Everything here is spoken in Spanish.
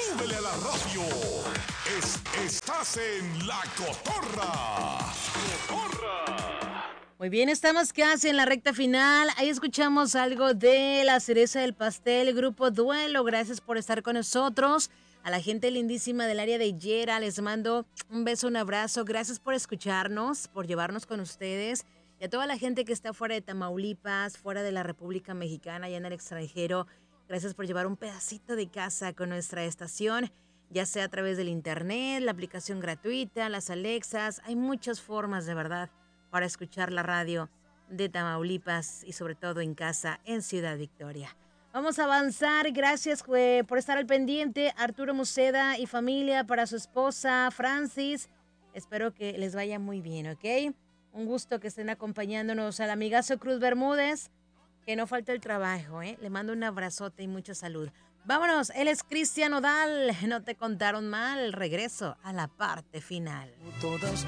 súbele a la radio. Estás en La Cotorra. Muy bien, estamos casi en la recta final. Ahí escuchamos algo de La Cereza del Pastel, Grupo Duelo. Gracias por estar con nosotros. A la gente lindísima del área de Yera les mando un beso, un abrazo. Gracias por escucharnos, por llevarnos con ustedes. Y a toda la gente que está fuera de Tamaulipas, fuera de la República Mexicana, allá en el extranjero, gracias por llevar un pedacito de casa con nuestra estación, ya sea a través del internet, la aplicación gratuita, las Alexas. Hay muchas formas, de verdad, para escuchar la radio de Tamaulipas y sobre todo en casa en Ciudad Victoria. Vamos a avanzar. Gracias por estar al pendiente. Arturo Muceda y familia, para su esposa Francis. Espero que les vaya muy bien, ¿ok? Un gusto que estén acompañándonos al amigazo Cruz Bermúdez. Que no falte el trabajo, ¿eh? Le mando un abrazote y mucha salud. Vámonos, él es Cristian Nodal. No te contaron mal. Regreso a la parte final. Todas